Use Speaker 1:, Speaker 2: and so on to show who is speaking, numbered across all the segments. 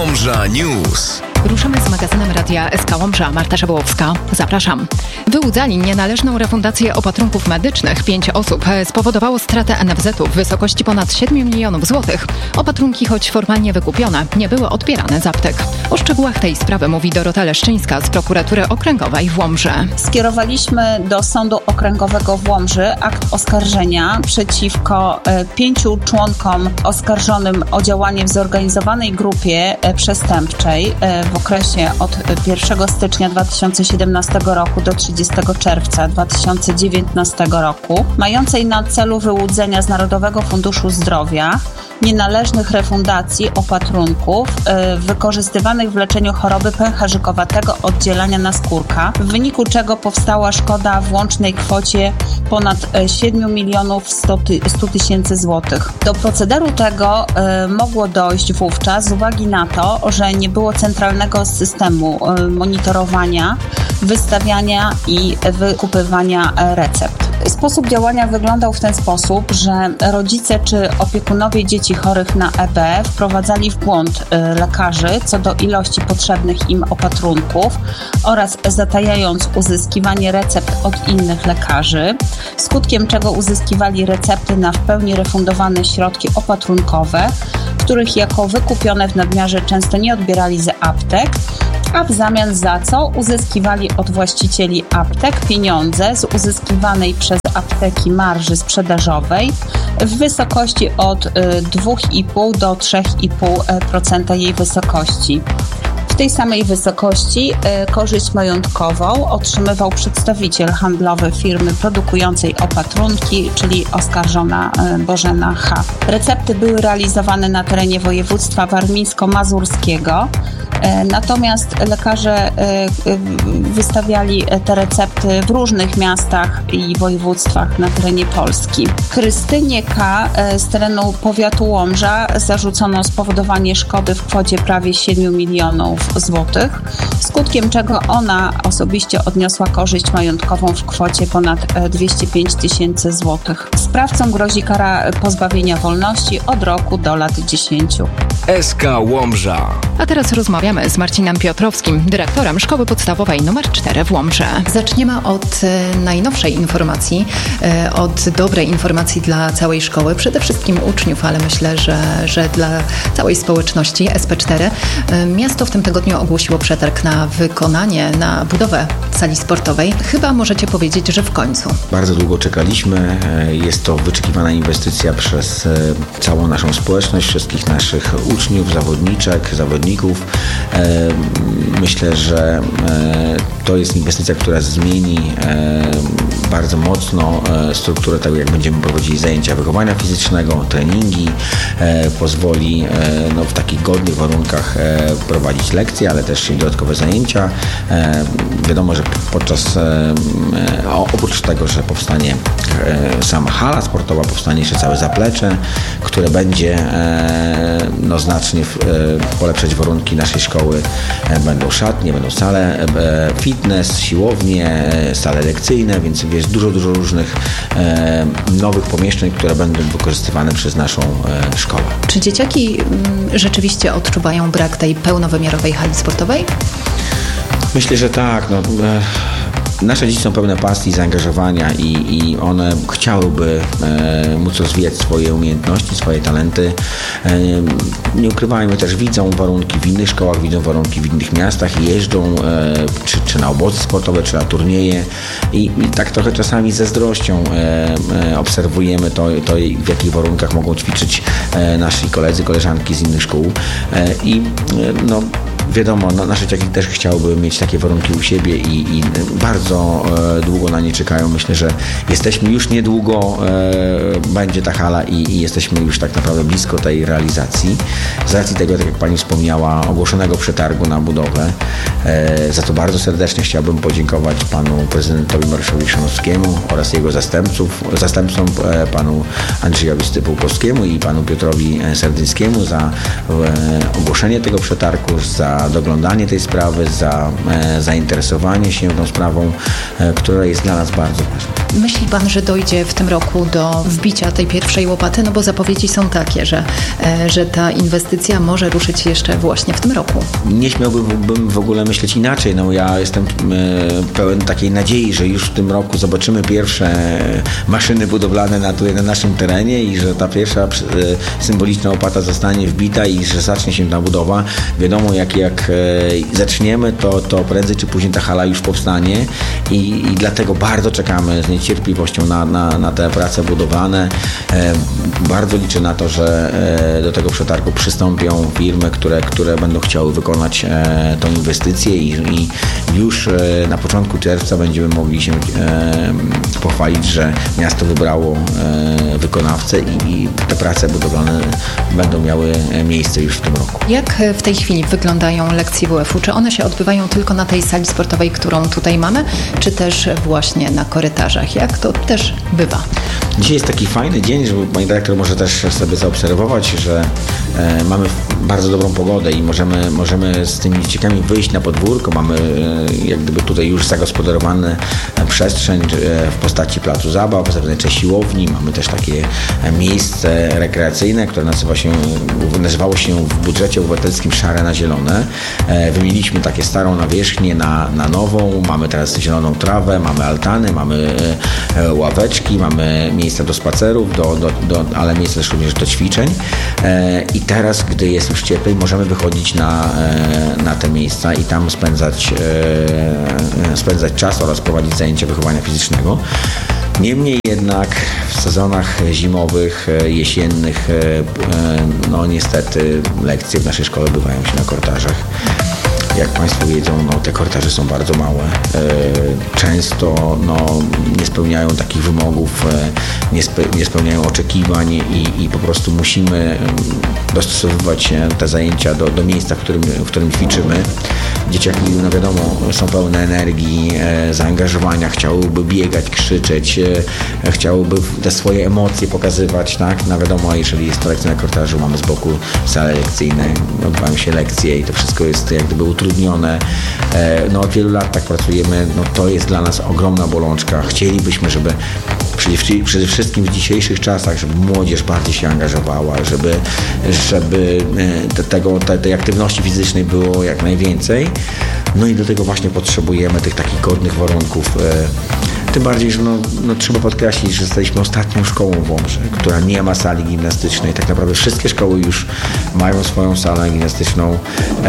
Speaker 1: Łomża News.
Speaker 2: Ruszamy z magazynem Radia SK Łomża. Marta Szabłowska. Zapraszam. Wyłudzali nienależną refundację opatrunków medycznych. 5 osób spowodowało stratę NFZ-u w wysokości ponad 7 milionów złotych. Opatrunki, choć formalnie wykupione, nie były odbierane z aptek. O szczegółach tej sprawy mówi Dorota Leszczyńska z Prokuratury Okręgowej w Łomży.
Speaker 3: Skierowaliśmy do Sądu Okręgowego w Łomży akt oskarżenia przeciwko 5 członkom oskarżonym o działanie w zorganizowanej grupie przestępczej w okresie od 1 stycznia 2017 roku do 30 czerwca 2019 roku, mającej na celu wyłudzenia z Narodowego Funduszu Zdrowia nienależnych refundacji opatrunków wykorzystywanych w leczeniu choroby pęcherzykowatego oddzielania naskórka, w wyniku czego powstała szkoda w łącznej kwocie ponad 7 milionów 100 tysięcy złotych. Do procederu tego mogło dojść wówczas z uwagi na to, że nie było centralnego systemu monitorowania, wystawiania i wykupywania recept. Sposób działania wyglądał w ten sposób, że rodzice czy opiekunowie dzieci chorych na EB wprowadzali w błąd lekarzy co do ilości potrzebnych im opatrunków oraz zatajając uzyskiwanie recept od innych lekarzy, skutkiem czego uzyskiwali recepty na w pełni refundowane środki opatrunkowe, których jako wykupione w nadmiarze często nie odbierali z aptek, a w zamian za co uzyskiwali od właścicieli aptek pieniądze z uzyskiwanej przez apteki marży sprzedażowej w wysokości od 2,5 do 3,5% jej wysokości. W tej samej wysokości korzyść majątkową otrzymywał przedstawiciel handlowy firmy produkującej opatrunki, czyli oskarżona Bożena H. Recepty były realizowane na terenie województwa warmińsko-mazurskiego, natomiast lekarze wystawiali te recepty w różnych miastach i województwach na terenie Polski. Krystynie K. z terenu powiatu Łomża zarzucono spowodowanie szkody w kwocie prawie 7 milionów złotych, skutkiem czego ona osobiście odniosła korzyść majątkową w kwocie ponad 205 tysięcy złotych. Sprawcom grozi kara pozbawienia wolności od roku do lat 10.
Speaker 1: SK Łomża.
Speaker 2: A teraz rozmawiamy z Marcinem Piotrowskim, dyrektorem Szkoły Podstawowej nr 4 w Łomży. Zaczniemy od najnowszej informacji, od dobrej informacji dla całej szkoły, przede wszystkim uczniów, ale myślę, że dla całej społeczności SP4. Miasto w tym tygodniu ogłosiło przetarg na wykonanie, na budowę sali sportowej. Chyba możecie powiedzieć, że w końcu.
Speaker 4: Bardzo długo czekaliśmy. Jest to wyczekiwana inwestycja przez całą naszą społeczność, wszystkich naszych uczniów, zawodników. Myślę, że to jest inwestycja, która zmieni bardzo mocno strukturę tego, jak będziemy prowadzili zajęcia wychowania fizycznego, treningi, pozwoli w takich godnych warunkach prowadzić lekcje, ale też i dodatkowe zajęcia. Wiadomo, że oprócz tego, że powstanie sama hala sportowa, powstanie jeszcze całe zaplecze, które będzie znacznie polepszać warunki naszej szkoły. Będą szatnie, będą sale fitness, siłownie, sale lekcyjne, więc jest dużo różnych nowych pomieszczeń, które będą wykorzystywane przez naszą szkołę.
Speaker 2: Czy dzieciaki rzeczywiście odczuwają brak tej pełnowymiarowej hali sportowej?
Speaker 4: Myślę, że tak. Nasze dzieci są pełne pasji, zaangażowania i one chciałyby móc rozwijać swoje umiejętności, swoje talenty. Nie ukrywajmy, też widzą warunki w innych szkołach, widzą warunki w innych miastach i jeżdżą czy na obozy sportowe, czy na turnieje i tak trochę czasami ze zazdrością obserwujemy to, w jakich warunkach mogą ćwiczyć nasi koledzy, koleżanki z innych szkół wiadomo, nasze dzieci też chciałyby mieć takie warunki u siebie i bardzo długo na nie czekają. Myślę, że jesteśmy już niedługo, będzie ta hala i jesteśmy już tak naprawdę blisko tej realizacji. Z racji tego, tak jak Pani wspomniała, ogłoszonego przetargu na budowę. Za to bardzo serdecznie chciałbym podziękować Panu Prezydentowi Mariuszowi Chrzanowskiemu oraz jego zastępcom Panu Andrzejowi Stypułkowskiemu i Panu Piotrowi Serdyńskiemu za ogłoszenie tego przetargu, za doglądanie tej sprawy, za zainteresowanie się tą sprawą, która jest dla nas bardzo ważna.
Speaker 2: Myśli pan, że dojdzie w tym roku do wbicia tej pierwszej łopaty? No bo zapowiedzi są takie, że ta inwestycja może ruszyć jeszcze właśnie w tym roku.
Speaker 4: Nie śmiałbym w ogóle myśleć inaczej. No, ja jestem pełen takiej nadziei, że już w tym roku zobaczymy pierwsze maszyny budowlane na naszym terenie i że ta pierwsza symboliczna łopata zostanie wbita i że zacznie się ta budowa. Wiadomo, jak zaczniemy, to prędzej czy później ta hala już powstanie i dlatego bardzo czekamy z niecierpliwością na te prace budowlane. Bardzo liczę na to, że do tego przetargu przystąpią firmy, które będą chciały wykonać tą inwestycję i już na początku czerwca będziemy mogli się pochwalić, że miasto wybrało wykonawcę i te prace budowlane będą miały miejsce już w tym roku.
Speaker 2: Jak w tej chwili wyglądają lekcje WF-u? Czy one się odbywają tylko na tej sali sportowej, którą tutaj mamy, czy też właśnie na korytarzach? Jak to też bywa?
Speaker 4: Dzisiaj jest taki fajny dzień, że pani dyrektor może też sobie zaobserwować, że mamy bardzo dobrą pogodę i możemy z tymi dzieciakami wyjść na podwórko. Mamy jak gdyby tutaj już zagospodarowane przestrzeń w postaci placu zabaw, zewnętrznej siłowni. Mamy też takie miejsce rekreacyjne, które nazywało się w budżecie obywatelskim Szare na Zielone. Wymieniliśmy takie starą nawierzchnię na nową. Mamy teraz zieloną trawę, mamy altany, mamy ławeczki, mamy miejsca do spacerów, ale miejsca też również do ćwiczeń. I teraz, gdy jest już cieplej, możemy wychodzić na te miejsca i tam spędzać czas oraz prowadzić zajęcia wychowania fizycznego. Niemniej jednak w sezonach zimowych, jesiennych, no niestety lekcje w naszej szkole odbywają się na korytarzach. Jak Państwo wiedzą, te korytarze są bardzo małe. Często nie spełniają takich wymogów, nie spełniają oczekiwań i po prostu musimy dostosowywać te zajęcia do miejsca, w którym ćwiczymy. Dzieciaki, wiadomo, są pełne energii, zaangażowania, chciałyby biegać, krzyczeć, chciałyby te swoje emocje pokazywać, tak? Wiadomo, jeżeli jest to lekcja na korytarzu, mamy z boku sale lekcyjne, odbywają się lekcje i to wszystko jest jak gdyby utrudnione. Od wielu lat tak pracujemy, to jest dla nas ogromna bolączka. Chcielibyśmy, żeby przede wszystkim w dzisiejszych czasach, żeby młodzież bardziej się angażowała, żeby tej aktywności fizycznej było jak najwięcej. No i do tego właśnie potrzebujemy tych takich godnych warunków. Tym bardziej, że trzeba podkreślić, że jesteśmy ostatnią szkołą w Łomży, która nie ma sali gimnastycznej. Tak naprawdę wszystkie szkoły już mają swoją salę gimnastyczną.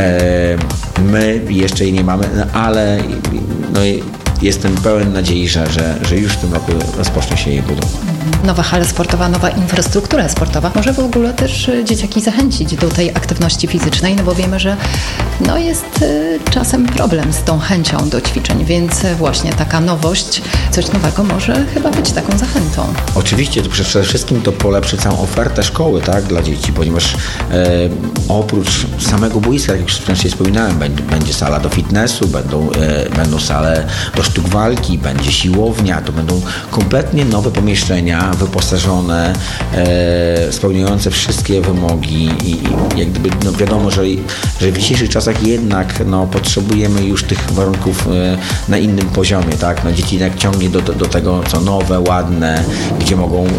Speaker 4: My jeszcze jej nie mamy, ale jestem pełen nadziei, że już w tym roku rozpocznie się jej budowa.
Speaker 2: Nowa hala sportowa, nowa infrastruktura sportowa może w ogóle też dzieciaki zachęcić do tej aktywności fizycznej, bo wiemy, że jest czasem problem z tą chęcią do ćwiczeń, więc właśnie taka nowość, coś nowego może chyba być taką zachętą.
Speaker 4: Oczywiście, to przede wszystkim to polepszy całą ofertę szkoły, tak, dla dzieci, ponieważ oprócz samego boiska, jak już wcześniej wspominałem, będzie sala do fitnessu, będą sale do sztuk walki, będzie siłownia, to będą kompletnie nowe pomieszczenia, wyposażone, spełniające wszystkie wymogi i jak gdyby wiadomo, że w dzisiejszych czasach jednak potrzebujemy już tych warunków na innym poziomie, tak? Dzieci jednak ciągnie do tego, co nowe, ładne, gdzie mogą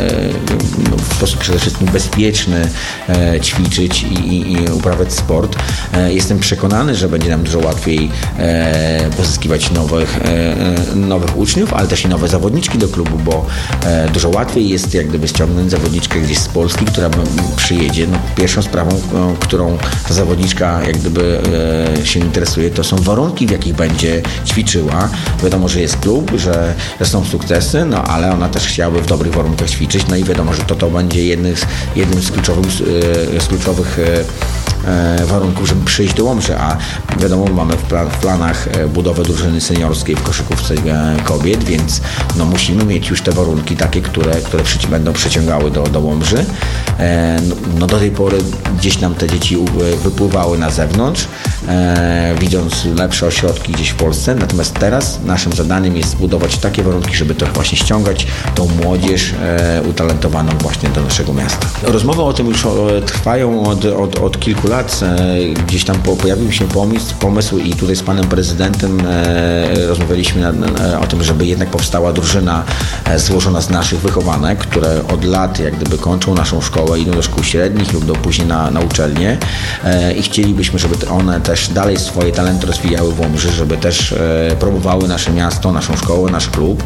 Speaker 4: w sposób przede wszystkim bezpieczny ćwiczyć i uprawiać sport. Jestem przekonany, że będzie nam dużo łatwiej pozyskiwać nowych uczniów, ale też i nowe zawodniczki do klubu, bo dużo łatwiej jest jak gdyby ściągnąć zawodniczkę gdzieś z Polski, która przyjedzie. Pierwszą sprawą, którą ta zawodniczka jak gdyby się interesuje, to są warunki, w jakich będzie ćwiczyła. Wiadomo, że jest klub, że są sukcesy, ale ona też chciałaby w dobrych warunkach ćwiczyć, i wiadomo, że to będzie jednym z kluczowych warunków, żeby przyjść do Łomży, a wiadomo, mamy w planach budowę drużyny seniorskiej w koszykówce kobiet, więc musimy mieć już te warunki takie, które będą przyciągały do Łomży. Do tej pory gdzieś nam te dzieci wypływały na zewnątrz, widząc lepsze ośrodki gdzieś w Polsce. Natomiast teraz naszym zadaniem jest zbudować takie warunki, żeby to właśnie ściągać tą młodzież utalentowaną właśnie do naszego miasta. Rozmowy o tym już trwają od kilku lat. Gdzieś tam pojawił się pomysł i tutaj z panem prezydentem rozmawialiśmy o tym, żeby jednak powstała drużyna złożona z naszych wychowanek, które od lat jak gdyby kończą naszą szkołę, idą do szkół średnich lub później na uczelnię i chcielibyśmy, żeby one też dalej swoje talenty rozwijały w Łomży, żeby też promowały nasze miasto, naszą szkołę, nasz klub.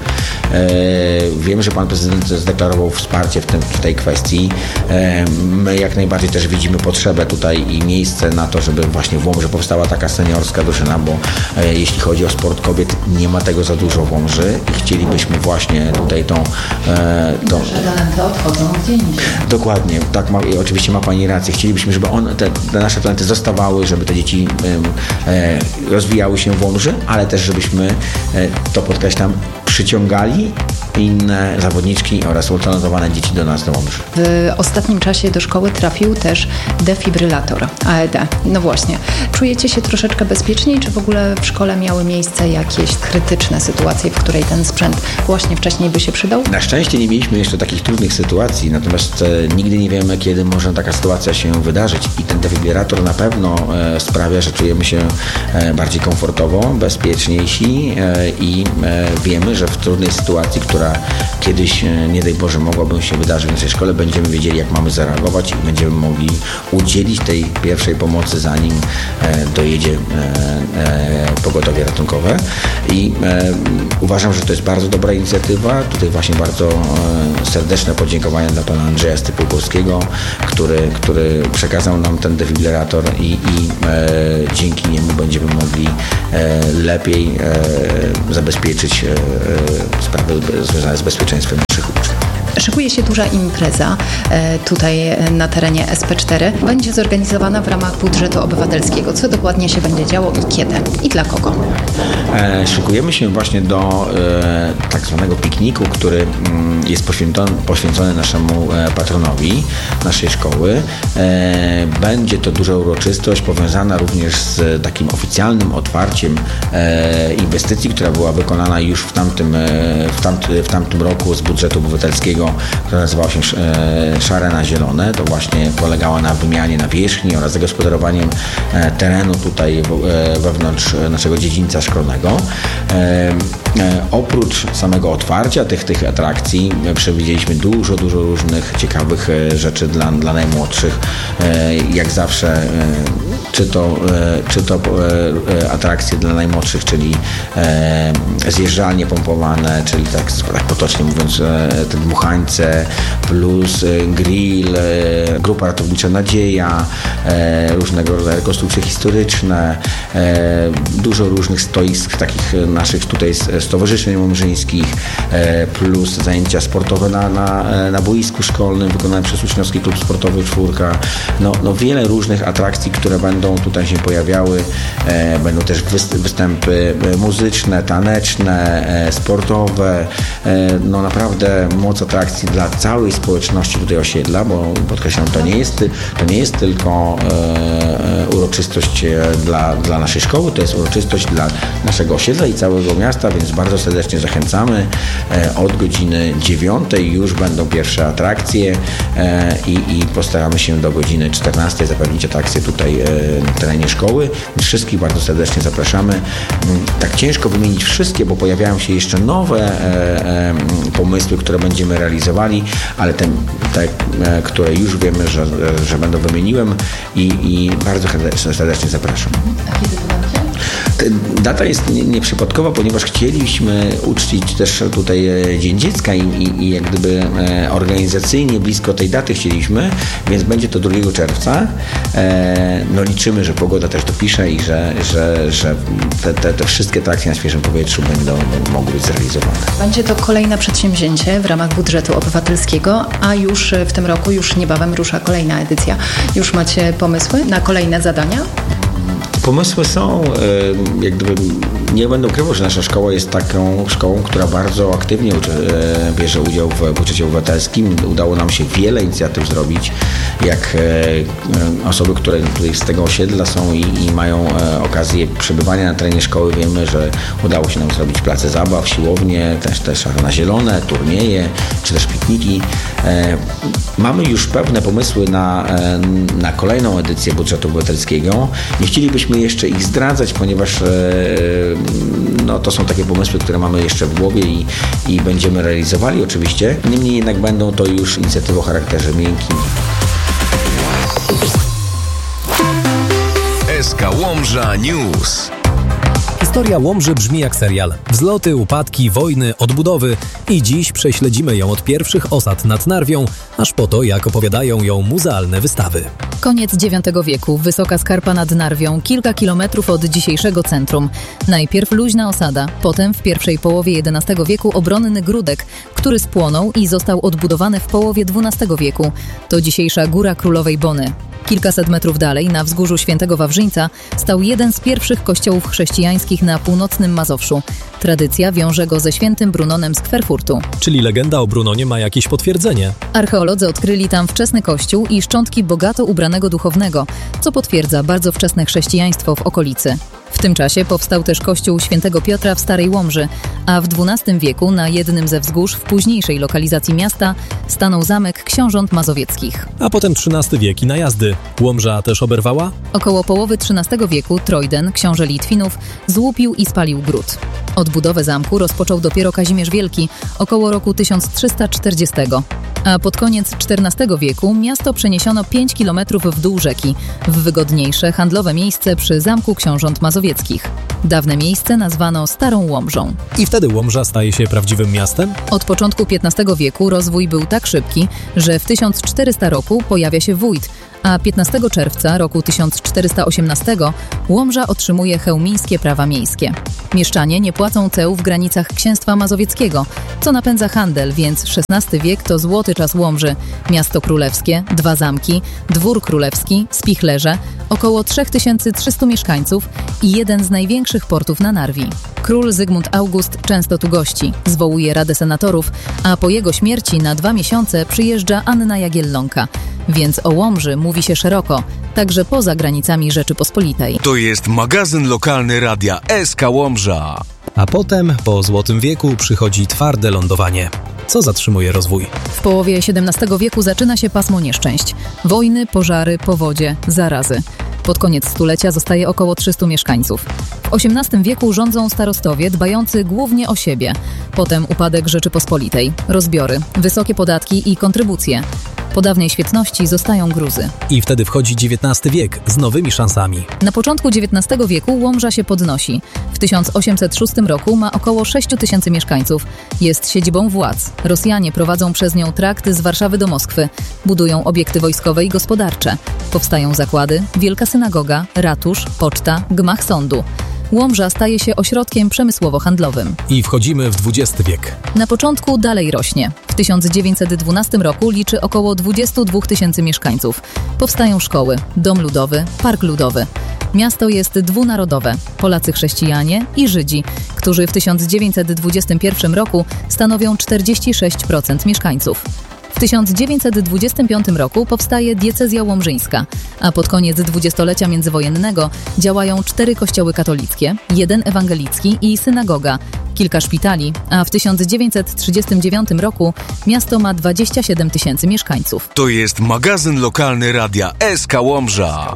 Speaker 4: Wiemy, że pan prezydent zdeklarował wsparcie w tej kwestii. My jak najbardziej też widzimy potrzebę tutaj i miejsce na to, żeby właśnie w Łomży powstała taka seniorska drużyna, bo jeśli chodzi o sport kobiet, nie ma tego za dużo w Łomży i chcielibyśmy właśnie tutaj
Speaker 2: Nasze talenty odchodzą gdzie indziej.
Speaker 4: Dokładnie, tak, oczywiście ma pani rację. Chcielibyśmy, żeby te nasze talenty zostawały, żeby te dzieci rozwijały się w Łomży, ale też żebyśmy, to podkreślam, przyciągali inne zawodniczki oraz utalentowane dzieci do nas do Łomży.
Speaker 2: W ostatnim czasie do szkoły trafił też defibrylator AED. No właśnie. Czujecie się troszeczkę bezpieczniej, czy w ogóle w szkole miały miejsce jakieś krytyczne sytuacje, w której ten sprzęt właśnie wcześniej by się przydał?
Speaker 4: Na szczęście nie mieliśmy jeszcze takich trudnych sytuacji, natomiast nigdy nie wiemy, kiedy może taka sytuacja się wydarzyć i ten defibrylator na pewno sprawia, że czujemy się bardziej komfortowo, bezpieczniejsi i wiemy, że w trudnej sytuacji, która kiedyś, nie daj Boże, mogłaby się wydarzyć w naszej szkole, będziemy wiedzieli, jak mamy zareagować i będziemy mogli udzielić tej pierwszej pomocy, zanim dojedzie pogotowie ratunkowe. I uważam, że to jest bardzo dobra inicjatywa. Tutaj właśnie bardzo serdeczne podziękowania dla pana Andrzeja Stypułkowskiego, który przekazał nam ten defibrylator i dzięki niemu będziemy mogli lepiej zabezpieczyć sprawy związane z bezpieczeństwem naszych uczniów.
Speaker 2: Szykuje się duża impreza tutaj na terenie SP4. Będzie zorganizowana w ramach budżetu obywatelskiego. Co dokładnie się będzie działo i kiedy? I dla kogo?
Speaker 4: Szykujemy się właśnie do tak zwanego pikniku, który jest poświęcony naszemu patronowi naszej szkoły. Będzie to duża uroczystość powiązana również z takim oficjalnym otwarciem inwestycji, która była wykonana już w tamtym roku z budżetu obywatelskiego, która nazywała się Szare na Zielone. To właśnie polegała na wymianie nawierzchni oraz zagospodarowaniem terenu tutaj wewnątrz naszego dziedzińca szkolnego. Oprócz samego otwarcia tych atrakcji przewidzieliśmy dużo różnych ciekawych rzeczy dla najmłodszych. Jak zawsze czy to atrakcje dla najmłodszych, czyli zjeżdżalnie pompowane, czyli tak potocznie mówiąc te dmuchańce, plus grill, grupa ratownicza Nadzieja, różnego rodzaju konstrukcje historyczne, dużo różnych stoisk takich naszych tutaj stowarzyszeń łomżyńskich, plus zajęcia sportowe na boisku szkolnym wykonane przez Uczniowski Klub Sportowy Czwórka. No wiele różnych atrakcji, które będą tutaj się pojawiały. Będą też występy muzyczne, taneczne, sportowe. No naprawdę moc atrakcji dla całej społeczności tutaj osiedla, bo podkreślam, to nie jest tylko uroczystość dla naszej szkoły, to jest uroczystość dla naszego osiedla i całego miasta, więc bardzo serdecznie zachęcamy. Od godziny 9 już będą pierwsze atrakcje i postaramy się do godziny 14 zapewnić atrakcje tutaj na terenie szkoły. Więc wszystkich bardzo serdecznie zapraszamy. Tak ciężko wymienić wszystkie, bo pojawiają się jeszcze nowe pomysły, które będziemy realizowali, ale te, które już wiemy, że będą, wymieniłem i bardzo serdecznie zapraszam.
Speaker 2: A kiedy to będzie?
Speaker 4: Data jest nieprzypadkowa, ponieważ chcieliśmy uczcić też tutaj Dzień Dziecka i jak gdyby organizacyjnie blisko tej daty chcieliśmy, więc będzie to 2 czerwca. No liczymy, że pogoda też dopisze i że te wszystkie atrakcje na świeżym powietrzu będą mogły być zrealizowane.
Speaker 2: Będzie to kolejne przedsięwzięcie w ramach budżetu obywatelskiego, a już w tym roku, już niebawem rusza kolejna edycja. Już macie pomysły na kolejne zadania?
Speaker 4: Pomysły są, jak gdyby Nie będę ukrywał, że nasza szkoła jest taką szkołą, która bardzo aktywnie bierze udział w budżecie obywatelskim. Udało nam się wiele inicjatyw zrobić, jak osoby, które tutaj z tego osiedla są i mają okazję przebywania na terenie szkoły. Wiemy, że udało się nam zrobić place zabaw, siłownie, też na zielone, turnieje, czy też pikniki. Mamy już pewne pomysły na kolejną edycję budżetu obywatelskiego. Nie chcielibyśmy jeszcze ich zdradzać, ponieważ to są takie pomysły, które mamy jeszcze w głowie i będziemy realizowali oczywiście. Niemniej jednak będą to już inicjatywy o charakterze miękkim.
Speaker 1: SK Łomża News.
Speaker 5: Historia Łomży brzmi jak serial. Wzloty, upadki, wojny, odbudowy i dziś prześledzimy ją od pierwszych osad nad Narwią, aż po to, jak opowiadają ją muzealne wystawy.
Speaker 2: Koniec IX wieku, wysoka skarpa nad Narwią, kilka kilometrów od dzisiejszego centrum. Najpierw luźna osada, potem w pierwszej połowie XI wieku obronny Gródek, który spłonął i został odbudowany w połowie XII wieku. To dzisiejsza Góra Królowej Bony. Kilkaset metrów dalej, na wzgórzu Świętego Wawrzyńca, stał jeden z pierwszych kościołów chrześcijańskich na północnym Mazowszu. Tradycja wiąże go ze świętym Brunonem z Kwerfurtu.
Speaker 5: Czyli legenda o Brunonie ma jakieś potwierdzenie.
Speaker 2: Archeolodzy odkryli tam wczesny kościół i szczątki bogato ubranego duchownego, co potwierdza bardzo wczesne chrześcijaństwo w okolicy. W tym czasie powstał też kościół Świętego Piotra w Starej Łomży, a w XII wieku na jednym ze wzgórz w późniejszej lokalizacji miasta stanął zamek książąt mazowieckich.
Speaker 5: A potem XIII wiek i najazdy. Łomża też oberwała?
Speaker 2: Około połowy XIII wieku Trojden, książę Litwinów, złupił i spalił gród. Odbudowę zamku rozpoczął dopiero Kazimierz Wielki około roku 1340. A pod koniec XIV wieku miasto przeniesiono 5 kilometrów w dół rzeki, w wygodniejsze handlowe miejsce przy Zamku Książąt Mazowieckich. Dawne miejsce nazwano Starą Łomżą.
Speaker 5: I wtedy Łomża staje się prawdziwym miastem?
Speaker 2: Od początku XV wieku rozwój był tak szybki, że w 1400 roku pojawia się wójt, a 15 czerwca roku 1418 Łomża otrzymuje chełmińskie prawa miejskie. Mieszczanie nie płacą ceł w granicach Księstwa Mazowieckiego, co napędza handel, więc XVI wiek to złoty czas Łomży. Miasto królewskie, 2 zamki, dwór królewski, spichlerze, około 3300 mieszkańców i jeden z największych portów na Narwi. Król Zygmunt August często tu gości, zwołuje Radę Senatorów, a po jego śmierci na 2 miesiące przyjeżdża Anna Jagiellonka. Więc o Łomży mówi się szeroko, także poza granicami Rzeczypospolitej.
Speaker 1: To jest magazyn lokalny radia SK Łomża.
Speaker 5: A potem, po Złotym wieku, przychodzi twarde lądowanie. Co zatrzymuje rozwój?
Speaker 2: W połowie XVII wieku zaczyna się pasmo nieszczęść. Wojny, pożary, powodzie, zarazy. Pod koniec stulecia zostaje około 300 mieszkańców. W XVIII wieku rządzą starostowie dbający głównie o siebie. Potem upadek Rzeczypospolitej, rozbiory, wysokie podatki i kontrybucje. Po dawnej świetności zostają gruzy.
Speaker 5: I wtedy wchodzi XIX wiek z nowymi szansami.
Speaker 2: Na początku XIX wieku Łomża się podnosi. W 1806 roku ma około 6 000 mieszkańców. Jest siedzibą władz. Rosjanie prowadzą przez nią trakt z Warszawy do Moskwy. Budują obiekty wojskowe i gospodarcze. Powstają zakłady, wielka synagoga, ratusz, poczta, gmach sądu. Łomża staje się ośrodkiem przemysłowo-handlowym.
Speaker 5: I wchodzimy w XX wiek.
Speaker 2: Na początku dalej rośnie. W 1912 roku liczy około 22 000 mieszkańców. Powstają szkoły, dom ludowy, park ludowy. Miasto jest dwunarodowe. Polacy chrześcijanie i Żydzi, którzy w 1921 roku stanowią 46% mieszkańców. W 1925 roku powstaje diecezja łomżyńska, a pod koniec dwudziestolecia międzywojennego działają 4 kościoły katolickie, 1 ewangelicki i synagoga, kilka szpitali, a w 1939 roku miasto ma 27 000 mieszkańców.
Speaker 1: To jest magazyn lokalny radia SK Łomża.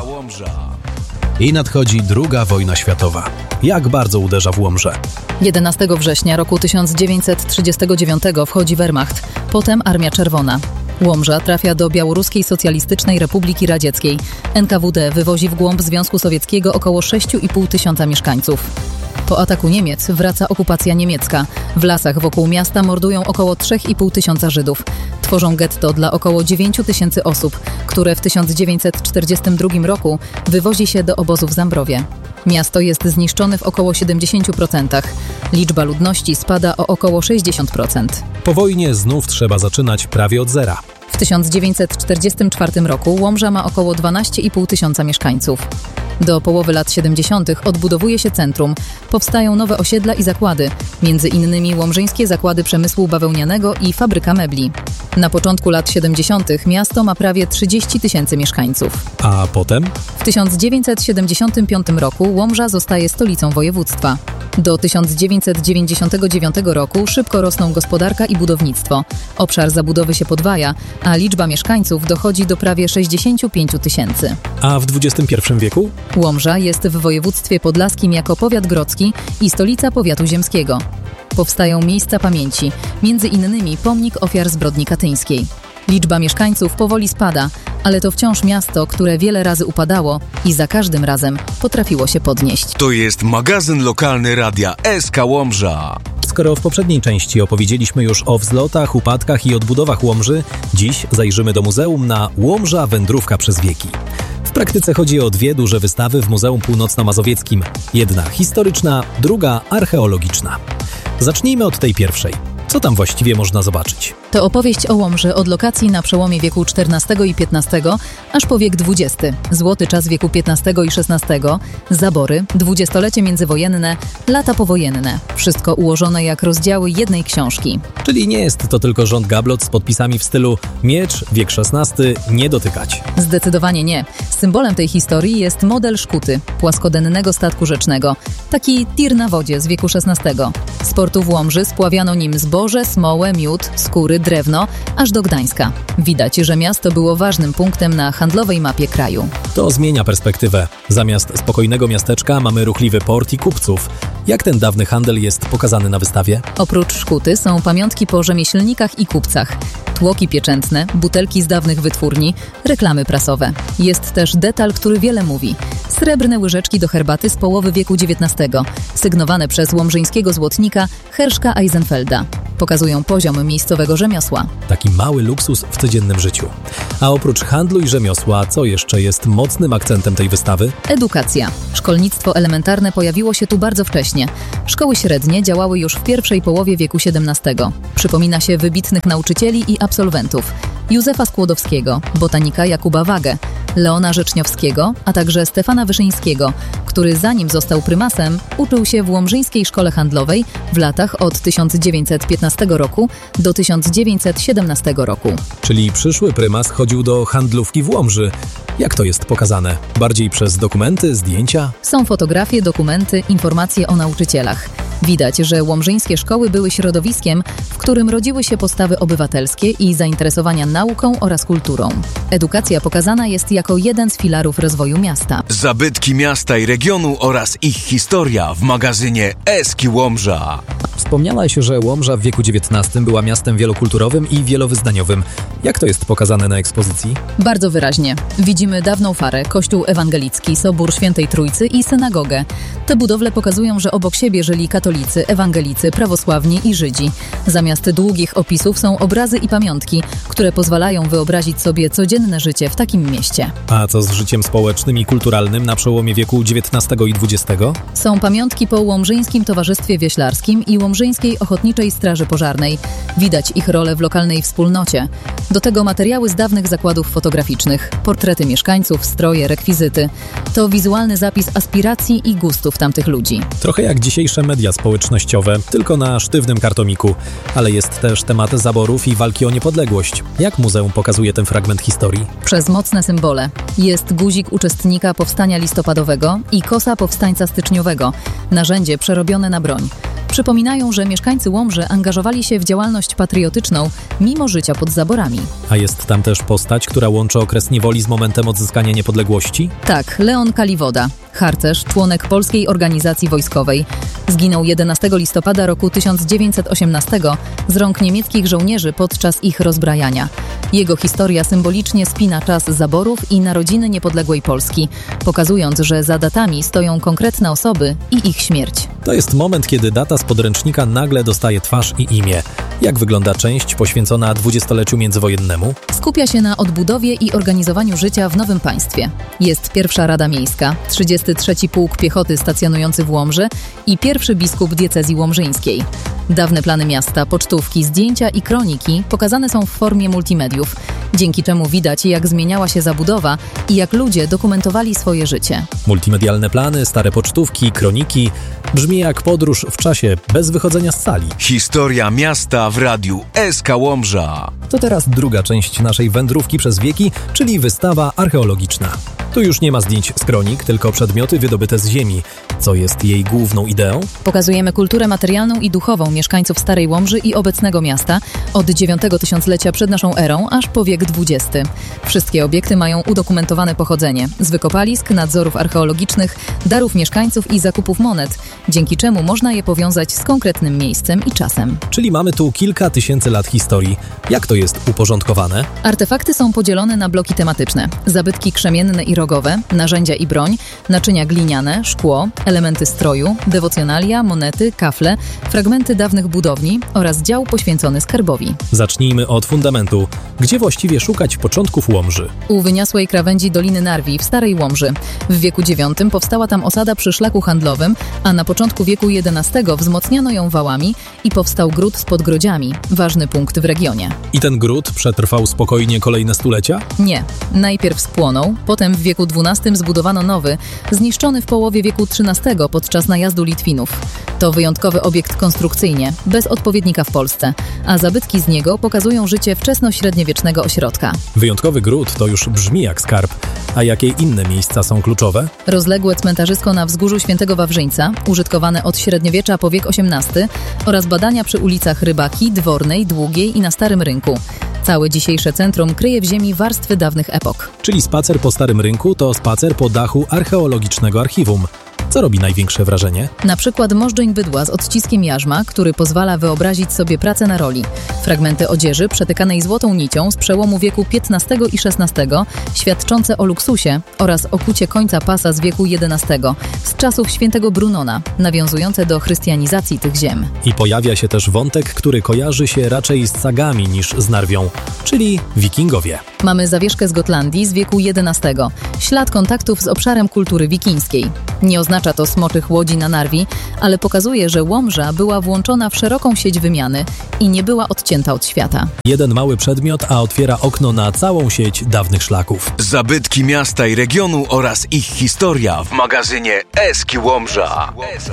Speaker 5: I nadchodzi II wojna światowa. Jak bardzo uderza w Łomżę?
Speaker 2: 11 września roku 1939 wchodzi Wehrmacht, potem Armia Czerwona. Łomża trafia do Białoruskiej Socjalistycznej Republiki Radzieckiej. NKWD wywozi w głąb Związku Sowieckiego około 6,5 tysiąca mieszkańców. Po ataku Niemiec wraca okupacja niemiecka. W lasach wokół miasta mordują około 3,5 tysiąca Żydów. Tworzą getto dla około 9 000 osób, które w 1942 roku wywozi się do obozów w Zambrowie. Miasto jest zniszczone w około 70%. Liczba ludności spada o około 60%.
Speaker 5: Po wojnie znów trzeba zaczynać prawie od zera.
Speaker 2: W 1944 roku Łomża ma około 12,5 tysiąca mieszkańców.
Speaker 6: Do połowy lat 70. odbudowuje się centrum. Powstają nowe osiedla i zakłady, między innymi Łomżyńskie Zakłady Przemysłu Bawełnianego i Fabryka Mebli. Na początku lat 70. miasto ma prawie 30 000 mieszkańców.
Speaker 5: A potem?
Speaker 6: W 1975 roku Łomża zostaje stolicą województwa. Do 1999 roku szybko rosną gospodarka i budownictwo. Obszar zabudowy się podwaja, a liczba mieszkańców dochodzi do prawie 65 000.
Speaker 5: A w XXI wieku?
Speaker 6: Łomża jest w województwie podlaskim jako powiat grodzki i stolica powiatu ziemskiego. Powstają miejsca pamięci, między innymi pomnik ofiar zbrodni katyńskiej. Liczba mieszkańców powoli spada, ale to wciąż miasto, które wiele razy upadało i za każdym razem potrafiło się podnieść.
Speaker 1: To jest magazyn lokalny radia SK Łomża.
Speaker 5: Skoro w poprzedniej części opowiedzieliśmy już o wzlotach, upadkach i odbudowach Łomży, dziś zajrzymy do muzeum na Łomża Wędrówka przez wieki. W praktyce chodzi o 2 duże wystawy w Muzeum Północno-Mazowieckim. Jedna historyczna, druga archeologiczna. Zacznijmy od tej pierwszej. Co tam właściwie można zobaczyć?
Speaker 6: To opowieść o Łomży od lokacji na przełomie wieku XIV i XV, aż po wiek XX, złoty czas wieku XV i XVI, zabory, dwudziestolecie międzywojenne, lata powojenne. Wszystko ułożone jak rozdziały jednej książki.
Speaker 5: Czyli nie jest to tylko rząd gablot z podpisami w stylu miecz, wiek XVI, nie dotykać.
Speaker 6: Zdecydowanie nie. Symbolem tej historii jest model szkuty, płaskodennego statku rzecznego. Taki tir na wodzie z wieku XVI. Z portu w Łomży spławiano nim zboże, smołę, miód, skóry, drewno, aż do Gdańska. Widać, że miasto było ważnym punktem na handlowej mapie kraju.
Speaker 5: To zmienia perspektywę. Zamiast spokojnego miasteczka mamy ruchliwy port i kupców. Jak ten dawny handel jest pokazany na wystawie?
Speaker 6: Oprócz szkuty są pamiątki po rzemieślnikach i kupcach, tłoki pieczętne, butelki z dawnych wytwórni, reklamy prasowe. Jest też detal, który wiele mówi. Srebrne łyżeczki do herbaty z połowy wieku XIX, sygnowane przez łomżyńskiego złotnika Herszka Eisenfelda. Pokazują poziom miejscowego rzemiosła.
Speaker 5: Taki mały luksus w codziennym życiu. A oprócz handlu i rzemiosła, co jeszcze jest mocnym akcentem tej wystawy?
Speaker 6: Edukacja. Szkolnictwo elementarne pojawiło się tu bardzo wcześnie. Szkoły średnie działały już w pierwszej połowie wieku XVII. Przypomina się wybitnych nauczycieli i absolwentów. Józefa Skłodowskiego, botanika Jakuba Wagę, Leona Rzeczniowskiego, a także Stefana Wyszyńskiego, który zanim został prymasem, uczył się w Łomżyńskiej Szkole Handlowej w latach od 1915 roku do 1917 roku.
Speaker 5: Czyli przyszły prymas chodził do handlówki w Łomży. Jak to jest pokazane? Bardziej przez dokumenty, zdjęcia?
Speaker 6: Są fotografie, dokumenty, informacje o nauczycielach. Widać, że łomżyńskie szkoły były środowiskiem, w którym rodziły się postawy obywatelskie i zainteresowania nauką oraz kulturą. Edukacja pokazana jest jako jeden z filarów rozwoju miasta.
Speaker 1: Zabytki miasta i regionu oraz ich historia w magazynie SK Łomża.
Speaker 5: Wspomniałaś, że Łomża w wieku XIX była miastem wielokulturowym i wielowyznaniowym. Jak to jest pokazane na ekspozycji?
Speaker 6: Bardzo wyraźnie. Widzimy dawną farę, kościół ewangelicki, sobór Świętej Trójcy i synagogę. Te budowle pokazują, że obok siebie żyli katolicy, ewangelicy, prawosławni i Żydzi. Zamiast długich opisów są obrazy i pamiątki, które pozwalają wyobrazić sobie codzienne życie w takim mieście.
Speaker 5: A co z życiem społecznym i kulturalnym na przełomie wieku XIX i XX?
Speaker 6: Są pamiątki po Łomżyńskim Towarzystwie Wioślarskim i Łomżyńskiej Ochotniczej Straży Pożarnej. Widać ich rolę w lokalnej wspólnocie. Do tego materiały z dawnych zakładów fotograficznych, portrety mieszkańców, stroje, rekwizyty. To wizualny zapis aspiracji i gustów tamtych ludzi.
Speaker 5: Trochę jak dzisiejsze media społecznościowe, tylko na sztywnym kartomiku. Ale jest też temat zaborów i walki o niepodległość. Jak muzeum pokazuje ten fragment historii?
Speaker 6: Przez mocne symbole. Jest guzik uczestnika powstania listopadowego i kosa powstańca styczniowego. Narzędzie przerobione na broń. Przypominają, że mieszkańcy Łomży angażowali się w działalność patriotyczną mimo życia pod zaborami.
Speaker 5: A jest tam też postać, która łączy okres niewoli z momentem odzyskania niepodległości?
Speaker 6: Tak, Leon Kaliwoda, harcerz, członek Polskiej Organizacji Wojskowej. Zginął 11 listopada roku 1918 z rąk niemieckich żołnierzy podczas ich rozbrajania. Jego historia symbolicznie spina czas zaborów i narodziny niepodległej Polski, pokazując, że za datami stoją konkretne osoby i ich śmierć.
Speaker 5: To jest moment, kiedy data z podręcznika nagle dostaje twarz i imię. Jak wygląda część poświęcona dwudziestoleciu międzywojennemu?
Speaker 6: Skupia się na odbudowie i organizowaniu życia w nowym państwie. Jest pierwsza Rada Miejska, 30 23 Pułk Piechoty stacjonujący w Łomży i pierwszy biskup diecezji łomżyńskiej. Dawne plany miasta, pocztówki, zdjęcia i kroniki pokazane są w formie multimediów, dzięki czemu widać, jak zmieniała się zabudowa i jak ludzie dokumentowali swoje życie.
Speaker 5: Multimedialne plany, stare pocztówki, kroniki. Brzmi jak podróż w czasie, bez wychodzenia z sali.
Speaker 1: Historia miasta w radiu SK Łomża.
Speaker 5: To teraz druga część naszej wędrówki przez wieki, czyli wystawa archeologiczna. Tu już nie ma zdjęć z kronik, tylko przedmioty wydobyte z ziemi. Co jest jej główną ideą?
Speaker 6: Pokazujemy kulturę materialną i duchową mieszkańców Starej Łomży i obecnego miasta od IX tysiąclecia przed naszą erą aż po wiek XX. Wszystkie obiekty mają udokumentowane pochodzenie z wykopalisk, nadzorów archeologicznych, darów mieszkańców i zakupów monet, dzięki czemu można je powiązać z konkretnym miejscem i czasem.
Speaker 5: Czyli mamy tu kilka tysięcy lat historii. Jak to jest uporządkowane?
Speaker 6: Artefakty są podzielone na bloki tematyczne. Zabytki krzemienne i rogowe, narzędzia i broń, naczynia gliniane, szkło, elementy stroju, dewocjonalia, monety, kafle, fragmenty dawnych budowli oraz dział poświęcony skarbowi.
Speaker 5: Zacznijmy od fundamentu. Gdzie właściwie szukać początków Łomży?
Speaker 6: U wyniosłej krawędzi Doliny Narwi w Starej Łomży. W wieku IX powstała tam osada przy szlaku handlowym, a na początku wieku XI wzmocniono ją wałami i powstał gród z podgrodziami, ważny punkt w regionie.
Speaker 5: I ten gród przetrwał spokojnie kolejne stulecia?
Speaker 6: Nie. Najpierw spłonął, potem w wieku XII zbudowano nowy, zniszczony w połowie wieku XIII podczas najazdu Litwinów. To wyjątkowy obiekt konstrukcyjnie, bez odpowiednika w Polsce, a zabytki z niego pokazują życie wczesnośredniowiecznego ośrodka.
Speaker 5: Wyjątkowy gród to już brzmi jak skarb. A jakie inne miejsca są kluczowe?
Speaker 6: Rozległe cmentarzysko na wzgórzu Świętego Wawrzyńca, użytkowane od średniowiecza po wiek XVIII oraz badania przy ulicach Rybaki, Dwornej, Długiej i na Starym Rynku. Całe dzisiejsze centrum kryje w ziemi warstwy dawnych epok.
Speaker 5: Czyli spacer po Starym Rynku to spacer po dachu archeologicznego archiwum. Co robi największe wrażenie?
Speaker 6: Na przykład możdżeń bydła z odciskiem jarzma, który pozwala wyobrazić sobie pracę na roli. Fragmenty odzieży przetykanej złotą nicią z przełomu wieku XV i XVI, świadczące o luksusie oraz okucie końca pasa z wieku XI, z czasów świętego Brunona, nawiązujące do chrystianizacji tych ziem.
Speaker 5: I pojawia się też wątek, który kojarzy się raczej z sagami niż z Narwią, czyli wikingowie.
Speaker 6: Mamy zawieszkę z Gotlandii z wieku XI, ślad kontaktów z obszarem kultury wikińskiej. Nie oznacza to smoczych łodzi na Narwi, ale pokazuje, że Łomża była włączona w szeroką sieć wymiany i nie była odcięta od świata.
Speaker 5: Jeden mały przedmiot, a otwiera okno na całą sieć dawnych szlaków.
Speaker 1: Zabytki miasta i regionu oraz ich historia w magazynie SK Łomża.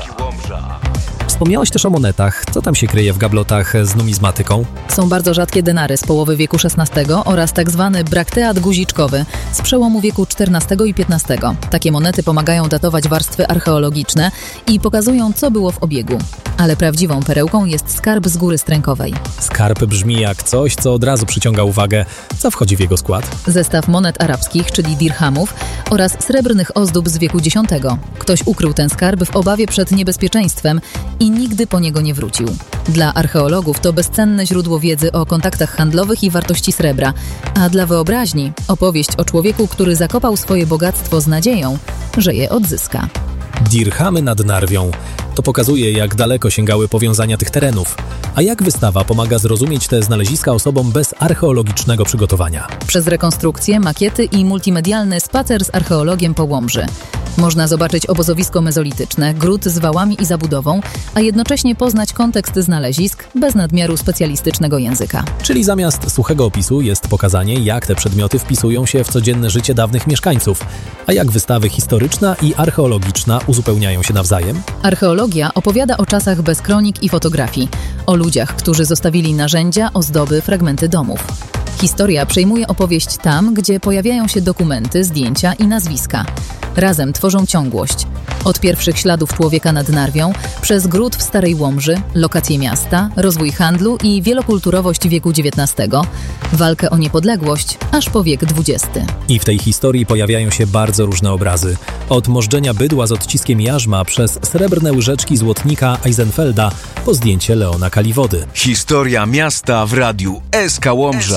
Speaker 5: Wspomniałeś też o monetach. Co tam się kryje w gablotach z numizmatyką?
Speaker 6: Są bardzo rzadkie denary z połowy wieku XVI oraz tak zwany brakteat guziczkowy z przełomu wieku XIV i XV. Takie monety pomagają datować warstwy archeologiczne i pokazują, co było w obiegu. Ale prawdziwą perełką jest skarb z Góry Strękowej.
Speaker 5: Skarb brzmi jak coś, co od razu przyciąga uwagę. Co wchodzi w jego skład?
Speaker 6: Zestaw monet arabskich, czyli dirhamów, oraz srebrnych ozdób z wieku X. Ktoś ukrył ten skarb w obawie przed niebezpieczeństwem i nigdy po niego nie wrócił. Dla archeologów to bezcenne źródło wiedzy o kontaktach handlowych i wartości srebra, a dla wyobraźni opowieść o człowieku, który zakopał swoje bogactwo z nadzieją, że je odzyska.
Speaker 5: Dirhamy nad Narwią. To pokazuje, jak daleko sięgały powiązania tych terenów. A jak wystawa pomaga zrozumieć te znaleziska osobom bez archeologicznego przygotowania?
Speaker 6: Przez rekonstrukcję, makiety i multimedialny spacer z archeologiem po Łomży. Można zobaczyć obozowisko mezolityczne, gród z wałami i zabudową, a jednocześnie poznać kontekst znalezisk bez nadmiaru specjalistycznego języka.
Speaker 5: Czyli zamiast suchego opisu jest pokazanie, jak te przedmioty wpisują się w codzienne życie dawnych mieszkańców, a jak wystawy historyczna i archeologiczna uzupełniają się nawzajem.
Speaker 6: Archeologia opowiada o czasach bez kronik i fotografii, o ludziach, którzy zostawili narzędzia, ozdoby, fragmenty domów. Historia przejmuje opowieść tam, gdzie pojawiają się dokumenty, zdjęcia i nazwiska. Razem tworzą ciągłość. Od pierwszych śladów człowieka nad Narwią, przez gród w Starej Łomży, lokacje miasta, rozwój handlu i wielokulturowość wieku XIX, walkę o niepodległość, aż po wiek XX.
Speaker 5: I w tej historii pojawiają się bardzo różne obrazy. Od możdżenia bydła z odciskiem jarzma przez srebrne łyżeczki złotnika Eisenfelda po zdjęcie Leona Kaliwody.
Speaker 1: Historia miasta w radiu SK Łomża.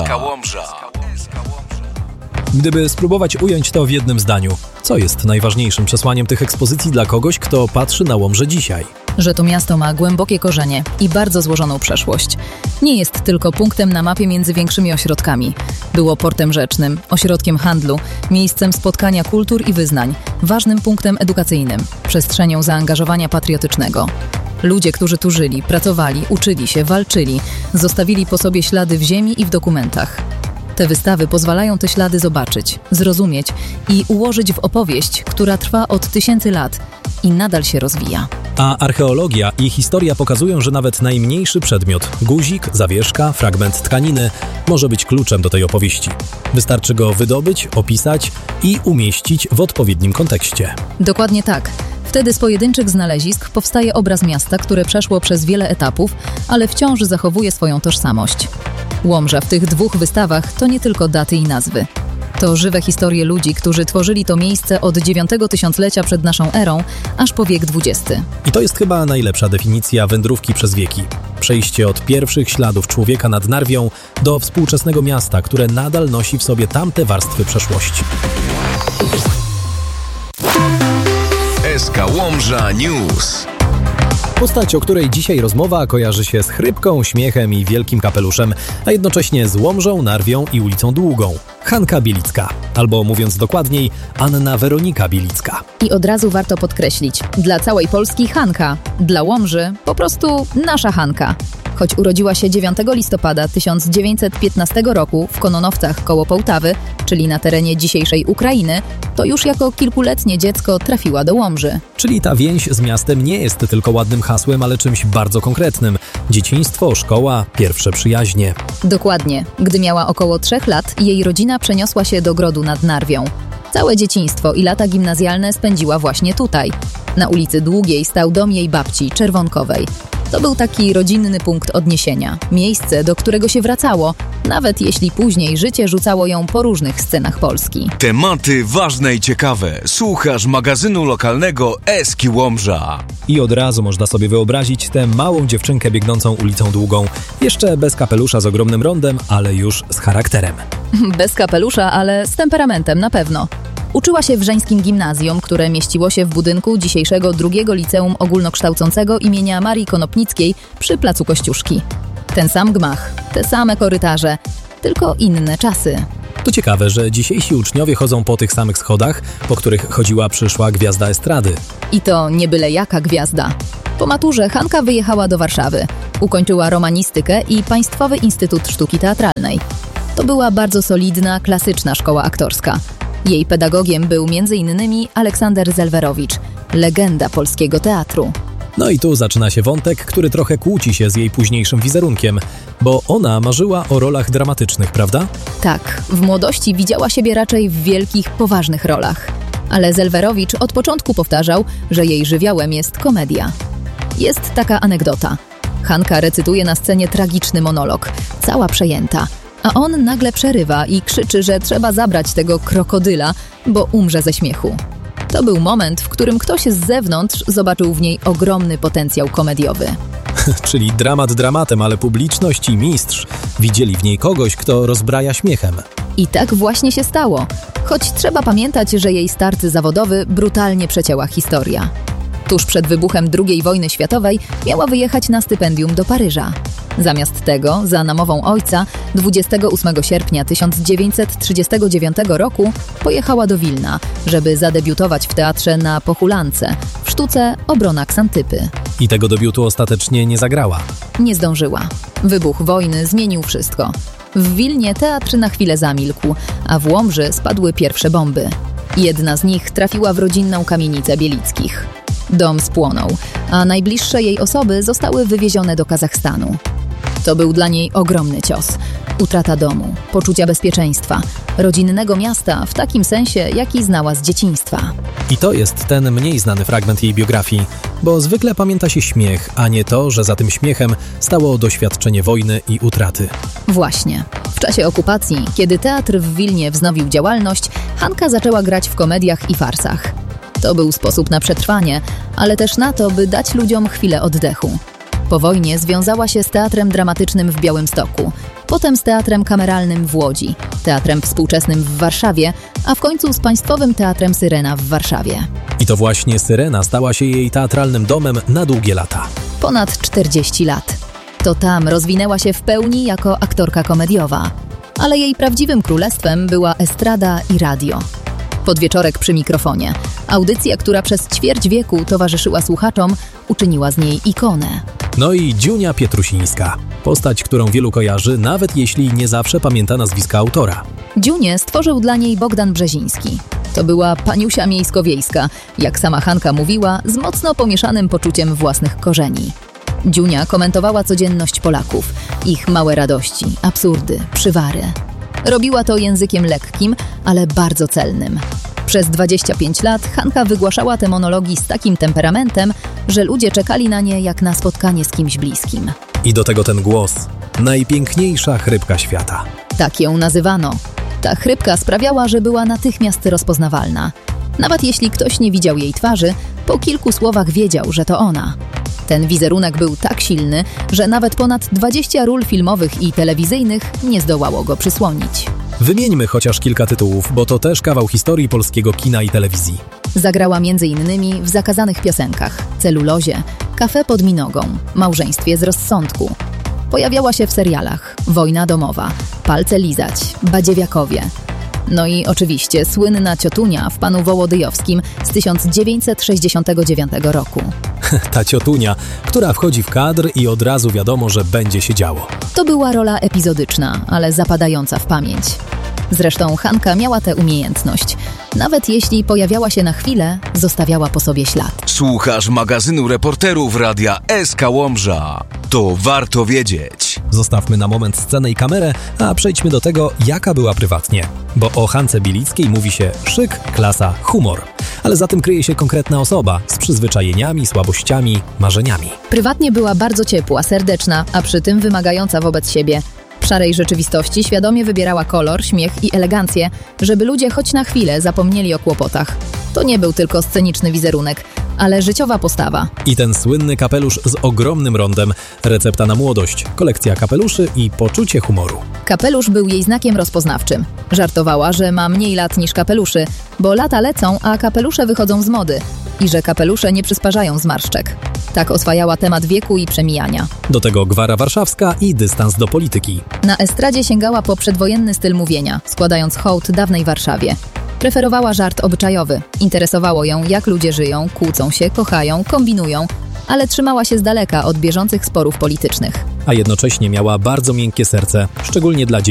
Speaker 5: Gdyby spróbować ująć to w jednym zdaniu, co jest najważniejszym przesłaniem tych ekspozycji dla kogoś, kto patrzy na Łomżę dzisiaj?
Speaker 6: że to miasto ma głębokie korzenie i bardzo złożoną przeszłość. Nie jest tylko punktem na mapie między większymi ośrodkami. Było portem rzecznym, ośrodkiem handlu, miejscem spotkania kultur i wyznań, ważnym punktem edukacyjnym, przestrzenią zaangażowania patriotycznego. Ludzie, którzy tu żyli, pracowali, uczyli się, walczyli, zostawili po sobie ślady w ziemi i w dokumentach. Te wystawy pozwalają te ślady zobaczyć, zrozumieć i ułożyć w opowieść, która trwa od tysięcy lat i nadal się rozwija.
Speaker 5: A archeologia i historia pokazują, że nawet najmniejszy przedmiot, guzik, zawieszka, fragment tkaniny może być kluczem do tej opowieści. Wystarczy go wydobyć, opisać i umieścić w odpowiednim kontekście.
Speaker 6: Dokładnie tak. Wtedy z pojedynczych znalezisk powstaje obraz miasta, które przeszło przez wiele etapów, ale wciąż zachowuje swoją tożsamość. Łomża w tych dwóch wystawach to nie tylko daty i nazwy. To żywe historie ludzi, którzy tworzyli to miejsce od 9 tysiąclecia przed naszą erą, aż po wiek XX.
Speaker 5: I to jest chyba najlepsza definicja wędrówki przez wieki. Przejście od pierwszych śladów człowieka nad Narwią do współczesnego miasta, które nadal nosi w sobie tamte warstwy przeszłości.
Speaker 1: SK Łomża News.
Speaker 5: Postać, o której dzisiaj rozmowa, kojarzy się z chrypką, śmiechem i wielkim kapeluszem, a jednocześnie z Łomżą, Narwią i ulicą Długą. Hanka Bielicka, albo mówiąc dokładniej, Anna Weronika Bielicka.
Speaker 6: I od razu warto podkreślić, dla całej Polski Hanka, dla Łomży po prostu nasza Hanka. Choć urodziła się 9 listopada 1915 roku w Kononowcach koło Połtawy, czyli na terenie dzisiejszej Ukrainy, to już jako kilkuletnie dziecko trafiła do Łomży.
Speaker 5: Czyli ta więź z miastem nie jest tylko ładnym hasłem, ale czymś bardzo konkretnym. Dzieciństwo, szkoła, pierwsze przyjaźnie.
Speaker 6: Dokładnie. Gdy miała około 3 lat, jej rodzina przeniosła się do Grodu nad Narwią. Całe dzieciństwo i lata gimnazjalne spędziła właśnie tutaj. Na ulicy Długiej stał dom jej babci, Czerwonkowej. To był taki rodzinny punkt odniesienia, miejsce, do którego się wracało, nawet jeśli później życie rzucało ją po różnych scenach Polski.
Speaker 1: Tematy ważne i ciekawe. Słuchasz magazynu lokalnego Eski Łomża.
Speaker 5: I od razu można sobie wyobrazić tę małą dziewczynkę biegnącą ulicą Długą. Jeszcze bez kapelusza z ogromnym rondem, ale już z charakterem.
Speaker 6: Bez kapelusza, ale z temperamentem na pewno. Uczyła się w żeńskim gimnazjum, które mieściło się w budynku dzisiejszego drugiego liceum ogólnokształcącego imienia Marii Konopnickiej przy placu Kościuszki. Ten sam gmach, te same korytarze, tylko inne czasy.
Speaker 5: To ciekawe, że dzisiejsi uczniowie chodzą po tych samych schodach, po których chodziła przyszła gwiazda estrady.
Speaker 6: I to nie byle jaka gwiazda. Po maturze Hanka wyjechała do Warszawy. Ukończyła romanistykę i Państwowy Instytut Sztuki Teatralnej. To była bardzo solidna, klasyczna szkoła aktorska. Jej pedagogiem był m.in. Aleksander Zelwerowicz, legenda polskiego teatru.
Speaker 5: No i tu zaczyna się wątek, który trochę kłóci się z jej późniejszym wizerunkiem, bo ona marzyła o rolach dramatycznych, prawda?
Speaker 6: Tak, w młodości widziała siebie raczej w wielkich, poważnych rolach. Ale Zelwerowicz od początku powtarzał, że jej żywiołem jest komedia. Jest taka anegdota. Hanka recytuje na scenie tragiczny monolog, cała przejęta, a on nagle przerywa i krzyczy, że trzeba zabrać tego krokodyla, bo umrze ze śmiechu. To był moment, w którym ktoś z zewnątrz zobaczył w niej ogromny potencjał komediowy.
Speaker 5: Czyli dramat dramatem, ale publiczność i mistrz widzieli w niej kogoś, kto rozbraja śmiechem.
Speaker 6: I tak właśnie się stało. Choć trzeba pamiętać, że jej start zawodowy brutalnie przecięła historia. Tuż przed wybuchem II wojny światowej miała wyjechać na stypendium do Paryża. Zamiast tego, za namową ojca, 28 sierpnia 1939 roku pojechała do Wilna, żeby zadebiutować w teatrze na Pochulance, w sztuce Obrona Ksantypy.
Speaker 5: I tego debiutu ostatecznie nie zagrała.
Speaker 6: Nie zdążyła. Wybuch wojny zmienił wszystko. W Wilnie teatr na chwilę zamilkł, a w Łomży spadły pierwsze bomby. Jedna z nich trafiła w rodzinną kamienicę Bielickich. Dom spłonął, a najbliższe jej osoby zostały wywiezione do Kazachstanu. To był dla niej ogromny cios. Utrata domu, poczucia bezpieczeństwa, rodzinnego miasta w takim sensie, jaki znała z dzieciństwa.
Speaker 5: I to jest ten mniej znany fragment jej biografii, bo zwykle pamięta się śmiech, a nie to, że za tym śmiechem stało doświadczenie wojny i utraty.
Speaker 6: Właśnie. W czasie okupacji, kiedy teatr w Wilnie wznowił działalność, Hanka zaczęła grać w komediach i farsach. To był sposób na przetrwanie, ale też na to, by dać ludziom chwilę oddechu. Po wojnie związała się z Teatrem Dramatycznym w Białymstoku, potem z Teatrem Kameralnym w Łodzi, Teatrem Współczesnym w Warszawie, a w końcu z Państwowym Teatrem Syrena w Warszawie.
Speaker 5: I to właśnie Syrena stała się jej teatralnym domem na długie lata.
Speaker 6: Ponad 40 lat. To tam rozwinęła się w pełni jako aktorka komediowa. Ale jej prawdziwym królestwem była estrada i radio. Podwieczorek przy mikrofonie. Audycja, która przez ćwierć wieku towarzyszyła słuchaczom, uczyniła z niej ikonę.
Speaker 5: No i Dziunia Pietrusińska. Postać, którą wielu kojarzy, nawet jeśli nie zawsze pamięta nazwiska autora.
Speaker 6: Dziunię stworzył dla niej Bogdan Brzeziński. To była paniusia miejsko-wiejska, jak sama Hanka mówiła, z mocno pomieszanym poczuciem własnych korzeni. Dziunia komentowała codzienność Polaków, ich małe radości, absurdy, przywary. Robiła to językiem lekkim, ale bardzo celnym. Przez 25 lat Hanka wygłaszała te monologi z takim temperamentem, że ludzie czekali na nie jak na spotkanie z kimś bliskim.
Speaker 5: I do tego ten głos. Najpiękniejsza chrypka świata.
Speaker 6: Tak ją nazywano. Ta chrypka sprawiała, że była natychmiast rozpoznawalna. Nawet jeśli ktoś nie widział jej twarzy, po kilku słowach wiedział, że to ona. Ten wizerunek był tak silny, że nawet ponad 20 ról filmowych i telewizyjnych nie zdołało go przysłonić.
Speaker 5: Wymieńmy chociaż kilka tytułów, bo to też kawał historii polskiego kina i telewizji.
Speaker 6: Zagrała m.in. w Zakazanych piosenkach, Celulozie, Kafe pod Minogą, Małżeństwie z rozsądku. Pojawiała się w serialach Wojna domowa, Palce lizać, Badziewiakowie. No i oczywiście słynna ciotunia w Panu Wołodyjowskim z 1969 roku.
Speaker 5: Ta ciotunia, która wchodzi w kadr i od razu wiadomo, że będzie się działo.
Speaker 6: To była rola epizodyczna, ale zapadająca w pamięć. Zresztą Hanka miała tę umiejętność. Nawet jeśli pojawiała się na chwilę, zostawiała po sobie ślad.
Speaker 1: Słuchasz magazynu reporterów Radia SK Łomża. To warto wiedzieć.
Speaker 5: Zostawmy na moment scenę i kamerę, a przejdźmy do tego, jaka była prywatnie. Bo o Hance Bielickiej mówi się szyk, klasa, humor. Ale za tym kryje się konkretna osoba z przyzwyczajeniami, słabościami, marzeniami.
Speaker 6: Prywatnie była bardzo ciepła, serdeczna, a przy tym wymagająca wobec siebie. W szarej rzeczywistości świadomie wybierała kolor, śmiech i elegancję, żeby ludzie choć na chwilę zapomnieli o kłopotach. To nie był tylko sceniczny wizerunek, ale życiowa postawa.
Speaker 5: I ten słynny kapelusz z ogromnym rondem, recepta na młodość, kolekcja kapeluszy i poczucie humoru.
Speaker 6: Kapelusz był jej znakiem rozpoznawczym. Żartowała, że ma mniej lat niż kapeluszy, bo lata lecą, a kapelusze wychodzą z mody i że kapelusze nie przysparzają zmarszczek. Tak oswajała temat wieku i przemijania.
Speaker 5: Do tego gwara warszawska i dystans do polityki.
Speaker 6: Na estradzie sięgała po przedwojenny styl mówienia, składając hołd dawnej Warszawie. Preferowała żart obyczajowy. Interesowało ją, jak ludzie żyją, kłócą się, kochają, kombinują, ale trzymała się z daleka od bieżących sporów politycznych.
Speaker 5: A jednocześnie miała bardzo miękkie serce, szczególnie dla dzieci.